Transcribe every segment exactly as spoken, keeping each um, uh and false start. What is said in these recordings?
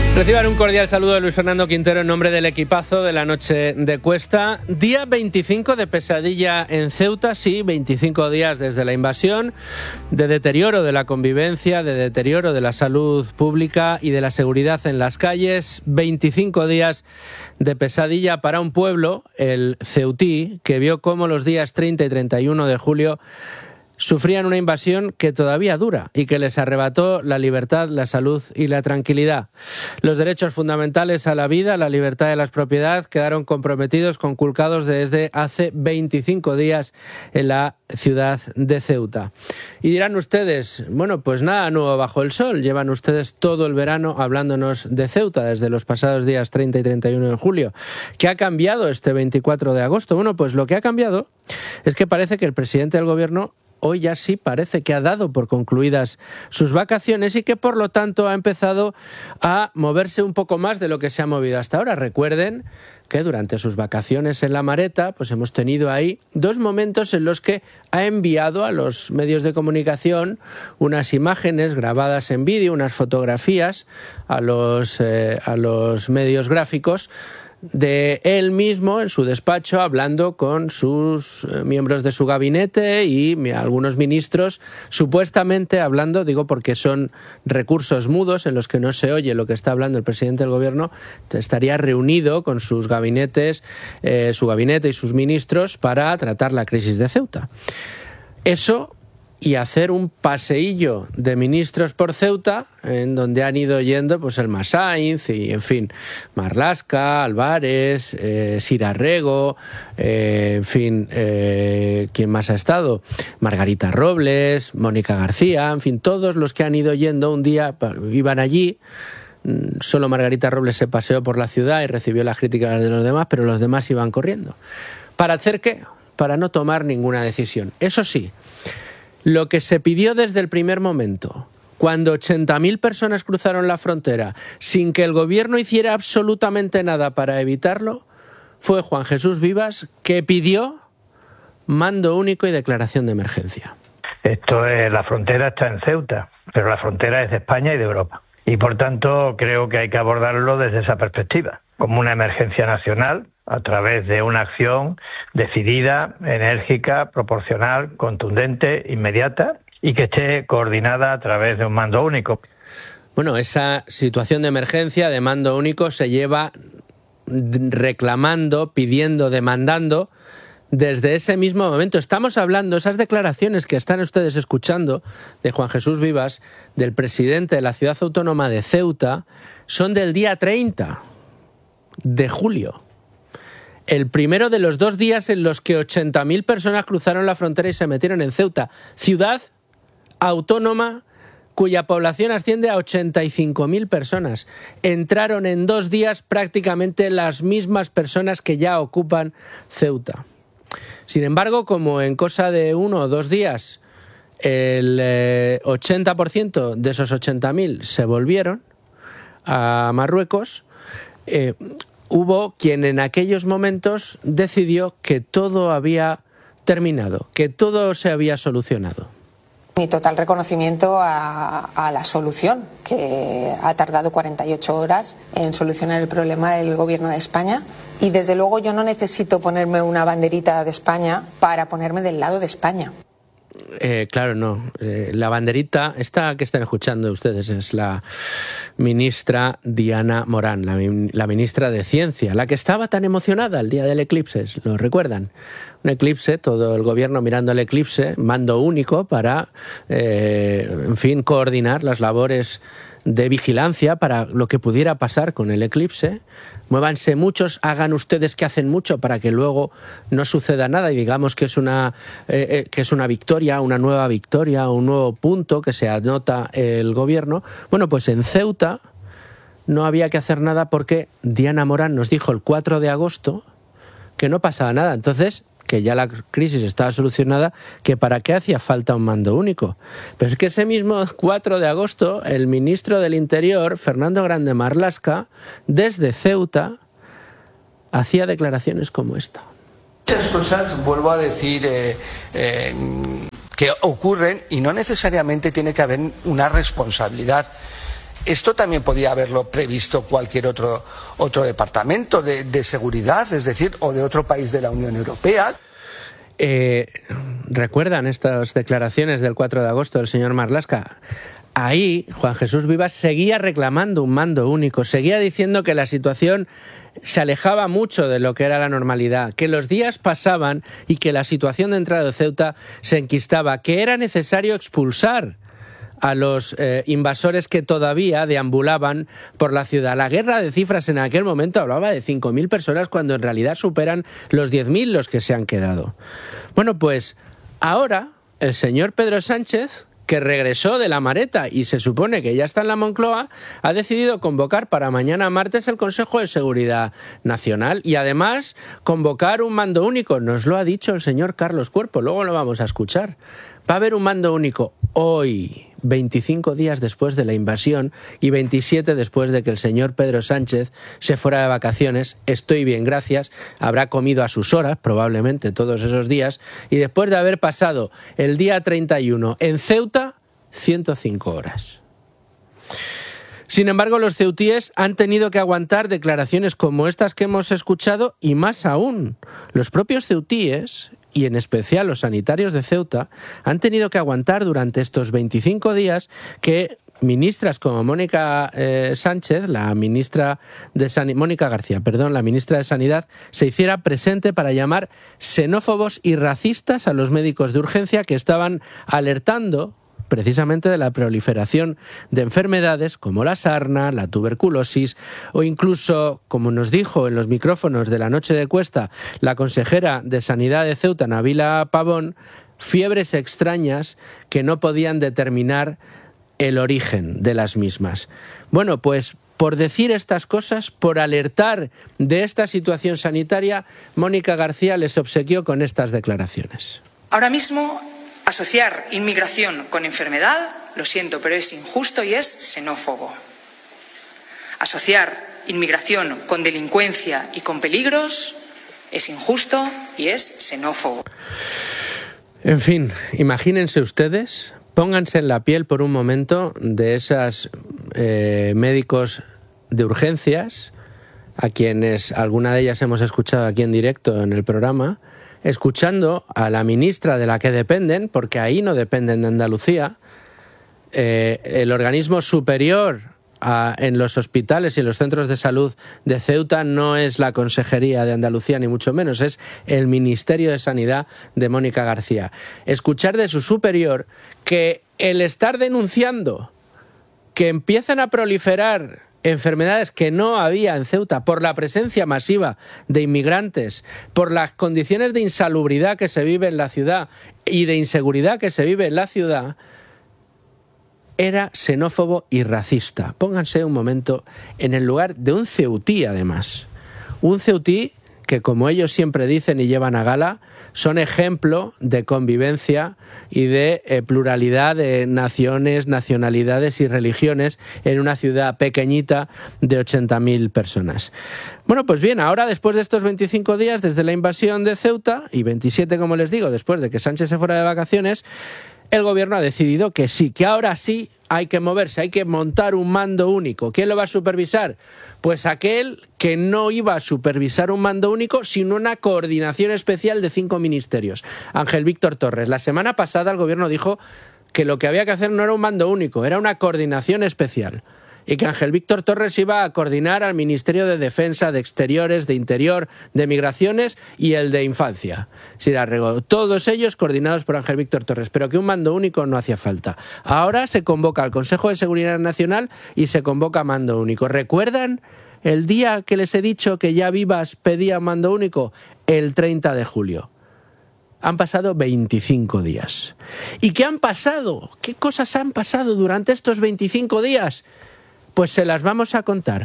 Reciban un cordial saludo de Luis Fernando Quintero en nombre del equipazo de la noche de Cuesta. Día veinticinco de pesadilla en Ceuta, sí, veinticinco días desde la invasión, de deterioro de la convivencia, de deterioro de la salud pública y de la seguridad en las calles. veinticinco días de pesadilla para un pueblo, el ceutí, que vio cómo los días treinta y treinta y uno de julio sufrían una invasión que todavía dura y que les arrebató la libertad, la salud y la tranquilidad. Los derechos fundamentales a la vida, la libertad de la propiedad quedaron comprometidos, conculcados desde hace veinticinco días en la ciudad de Ceuta. Y dirán ustedes, bueno, pues nada nuevo bajo el sol. Llevan ustedes todo el verano hablándonos de Ceuta desde los pasados días treinta y treinta y uno de julio. ¿Qué ha cambiado este veinticuatro de agosto? Bueno, pues lo que ha cambiado es que parece que el presidente del gobierno hoy ya sí parece que ha dado por concluidas sus vacaciones y que por lo tanto ha empezado a moverse un poco más de lo que se ha movido hasta ahora. Recuerden que durante sus vacaciones en La Mareta pues hemos tenido ahí dos momentos en los que ha enviado a los medios de comunicación unas imágenes grabadas en vídeo, unas fotografías a los, eh, a los medios gráficos de él mismo en su despacho hablando con sus eh, miembros de su gabinete y mi, algunos ministros, supuestamente hablando, digo porque son recursos mudos en los que no se oye lo que está hablando el presidente del gobierno, estaría reunido con sus gabinetes, eh, su gabinete y sus ministros para tratar la crisis de Ceuta. Eso y hacer un paseillo de ministros por Ceuta, en donde han ido yendo pues el Masainz y, en fin, Marlaska, Álvarez, eh, Sirarrego, eh, en fin, eh, ¿quién más ha estado? Margarita Robles, Mónica García, en fin, todos los que han ido yendo un día, iban allí. Solo Margarita Robles se paseó por la ciudad y recibió las críticas de los demás, pero los demás iban corriendo. ¿Para hacer qué? Para no tomar ninguna decisión. Eso sí, lo que se pidió desde el primer momento, cuando ochenta mil personas cruzaron la frontera sin que el gobierno hiciera absolutamente nada para evitarlo, fue Juan Jesús Vivas, que pidió mando único y declaración de emergencia. Esto es, la frontera está en Ceuta, pero la frontera es de España y de Europa. Y por tanto creo que hay que abordarlo desde esa perspectiva, como una emergencia nacional, a través de una acción decidida, enérgica, proporcional, contundente, inmediata y que esté coordinada a través de un mando único. Bueno, esa situación de emergencia de mando único se lleva reclamando, pidiendo, demandando desde ese mismo momento. Estamos hablando, esas declaraciones que están ustedes escuchando de Juan Jesús Vivas, del presidente de la ciudad autónoma de Ceuta, son del día treinta de julio. El primero de los dos días en los que ochenta mil personas cruzaron la frontera y se metieron en Ceuta, ciudad autónoma cuya población asciende a ochenta y cinco mil personas. Entraron en dos días prácticamente las mismas personas que ya ocupan Ceuta. Sin embargo, como en cosa de uno o dos días el eh, ochenta por ciento de esos ochenta mil se volvieron a Marruecos, eh, hubo quien en aquellos momentos decidió que todo había terminado, que todo se había solucionado. Mi total reconocimiento a, a la solución, que ha tardado cuarenta y ocho horas en solucionar el problema del gobierno de España. Y desde luego yo no necesito ponerme una banderita de España para ponerme del lado de España. Eh, claro, no. Eh, la banderita, esta que están escuchando ustedes, es la ministra Diana Morán, la, la ministra de Ciencia, la que estaba tan emocionada el día del eclipse, ¿lo recuerdan? Un eclipse, todo el gobierno mirando el eclipse, mando único para, eh, en fin, coordinar las labores de vigilancia para lo que pudiera pasar con el eclipse. Muévanse muchos, hagan ustedes que hacen mucho para que luego no suceda nada y digamos que es una eh, eh, que es una victoria, una nueva victoria, un nuevo punto que se anota el gobierno. Bueno, pues en Ceuta no había que hacer nada porque Diana Morán nos dijo el cuatro de agosto que no pasaba nada. Entonces, que ya la crisis estaba solucionada, que para qué hacía falta un mando único. Pero es que ese mismo cuatro de agosto, el ministro del Interior, Fernando Grande Marlaska, desde Ceuta, hacía declaraciones como esta. Muchas cosas, vuelvo a decir, eh, eh, que ocurren y no necesariamente tiene que haber una responsabilidad Esto también podía haberlo previsto cualquier otro, otro departamento de, de seguridad, es decir, o de otro país de la Unión Europea. Eh, ¿Recuerdan estas declaraciones del cuatro de agosto del señor Marlaska? Ahí Juan Jesús Vivas seguía reclamando un mando único, seguía diciendo que la situación se alejaba mucho de lo que era la normalidad, que los días pasaban y que la situación de entrada de Ceuta se enquistaba, que era necesario expulsar a los eh, invasores que todavía deambulaban por la ciudad. La guerra de cifras en aquel momento hablaba de cinco mil personas cuando en realidad superan los diez mil los que se han quedado. Bueno, pues ahora el señor Pedro Sánchez, que regresó de la Mareta y se supone que ya está en la Moncloa, ha decidido convocar para mañana martes el Consejo de Seguridad Nacional y además convocar un mando único. Nos lo ha dicho el señor Carlos Cuerpo, luego lo vamos a escuchar. Va a haber un mando único hoy, veinticinco días después de la invasión y veintisiete después de que el señor Pedro Sánchez se fuera de vacaciones. Estoy bien, gracias. Habrá comido a sus horas, probablemente todos esos días, y después de haber pasado el día treinta y uno en Ceuta, ciento cinco horas. Sin embargo, los ceutíes han tenido que aguantar declaraciones como estas que hemos escuchado y más aún. Los propios ceutíes, y en especial los sanitarios de Ceuta, han tenido que aguantar durante estos veinticinco días que ministras como Mónica eh, Sánchez, la ministra de San... Mónica García, perdón, la ministra de Sanidad, se hiciera presente para llamar xenófobos y racistas a los médicos de urgencia que estaban alertando precisamente de la proliferación de enfermedades como la sarna, la tuberculosis o incluso, como nos dijo en los micrófonos de la noche de Cuesta la consejera de Sanidad de Ceuta, Nabila Pavón, fiebres extrañas que no podían determinar el origen de las mismas. Bueno, pues por decir estas cosas, por alertar de esta situación sanitaria, Mónica García les obsequió con estas declaraciones. Ahora mismo, asociar inmigración con enfermedad, lo siento, pero es injusto y es xenófobo. Asociar inmigración con delincuencia y con peligros es injusto y es xenófobo. En fin, imagínense ustedes, pónganse en la piel por un momento de esos eh, médicos de urgencias, a quienes alguna de ellas hemos escuchado aquí en directo en el programa, escuchando a la ministra de la que dependen, porque ahí no dependen de Andalucía, eh, el organismo superior a, en los hospitales y en los centros de salud de Ceuta no es la Consejería de Andalucía, ni mucho menos, es el Ministerio de Sanidad de Mónica García. Escuchar de su superior que el estar denunciando que empiezan a proliferar enfermedades que no había en Ceuta por la presencia masiva de inmigrantes, por las condiciones de insalubridad que se vive en la ciudad y de inseguridad que se vive en la ciudad, era xenófobo y racista. Pónganse un momento en el lugar de un ceutí, además. Un ceutí que, como ellos siempre dicen y llevan a gala, son ejemplo de convivencia y de eh, pluralidad de naciones, nacionalidades y religiones en una ciudad pequeñita de ochenta mil personas. Bueno, pues bien, ahora después de estos veinticinco días desde la invasión de Ceuta y veintisiete, como les digo, después de que Sánchez se fuera de vacaciones, el gobierno ha decidido que sí, que ahora sí hay que moverse, hay que montar un mando único. ¿Quién lo va a supervisar? Pues aquel que no iba a supervisar un mando único, sino una coordinación especial de cinco ministerios. Ángel Víctor Torres. La semana pasada el gobierno dijo que lo que había que hacer no era un mando único, era una coordinación especial. Y que Ángel Víctor Torres iba a coordinar al Ministerio de Defensa, de Exteriores, de Interior, de Migraciones y el de Infancia. Sí, todos ellos coordinados por Ángel Víctor Torres, pero que un mando único no hacía falta. Ahora se convoca al Consejo de Seguridad Nacional y se convoca mando único. ¿Recuerdan el día que les he dicho que ya Vivas pedía mando único? El treinta de julio. Han pasado veinticinco días. ¿Y qué han pasado? ¿Qué cosas han pasado durante estos veinticinco días? Pues se las vamos a contar.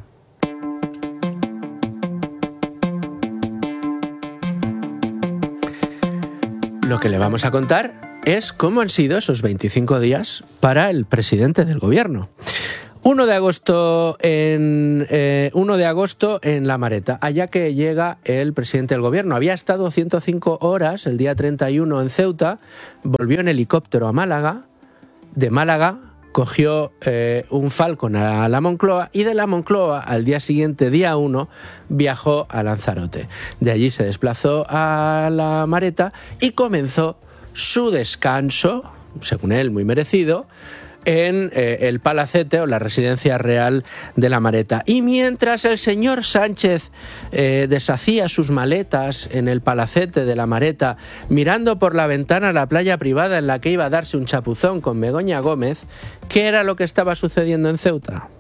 Lo que le vamos a contar es cómo han sido esos veinticinco días para el presidente del gobierno. uno de agosto en, eh, uno de agosto en La Mareta, allá que llega el presidente del gobierno. Había estado ciento cinco horas el día treinta y uno en Ceuta, volvió en helicóptero a Málaga, de Málaga cogió eh, un Falcon a la Moncloa y de la Moncloa al día siguiente, día uno, viajó a Lanzarote. De allí se desplazó a la Mareta y comenzó su descanso, según él muy merecido, en eh, el palacete o la residencia real de la Mareta. Y mientras el señor Sánchez eh, deshacía sus maletas en el palacete de la Mareta, mirando por la ventana la playa privada en la que iba a darse un chapuzón con Begoña Gómez, ¿qué era lo que estaba sucediendo en Ceuta?